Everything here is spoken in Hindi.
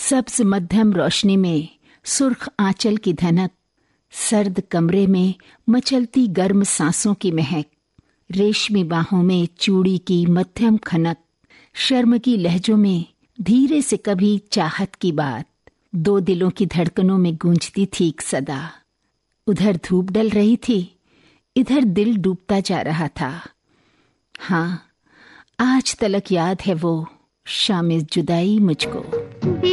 सब्ज मध्यम रोशनी में सुर्ख आंचल की धनक, सर्द कमरे में मचलती गर्म सांसों की महक, रेशमी बाहों में चूड़ी की मध्यम खनक, शर्म की लहजों में धीरे से कभी चाहत की बात, दो दिलों की धड़कनों में गूंजती थी एक सदा। उधर धूप डल रही थी, इधर दिल डूबता जा रहा था। हाँ, आज तलक याद है वो शाम जुदाई मुझको।